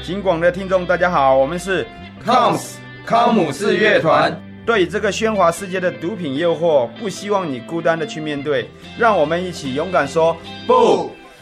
品广的听众大家好，我们是 COMS 康姆士乐团。 对这个喧哗世界的毒品诱惑，不希望你孤单的去面对，让我们一起勇敢说不。